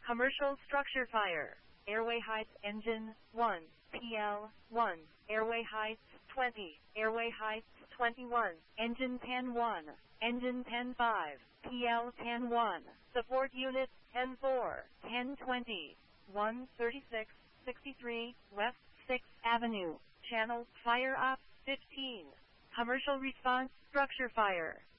Commercial structure fire. Airway heights engine 1, PL 1, airway heights 20, airway heights 21, engine 10-1, engine 10-5, PL 10-1, support unit 10-4, 10-20, 136-63 West 6th Avenue, channel fire up 15. Commercial response structure fire.